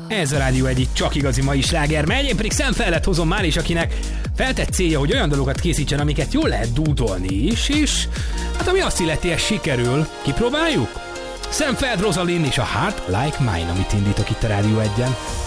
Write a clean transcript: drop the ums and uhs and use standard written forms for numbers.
Ez a Rádió egyik csak igazi mai sláger megy, én pedig Szemfeldet hozom már is, akinek feltett célja, hogy olyan dolgokat készítsen, amiket jól lehet dúdolni is, és hát ami azt illeti, ez sikerül. Kipróbáljuk? Szemfeld, Rosalind és a Heart Like Mine, amit indítok itt a Rádió 1-en.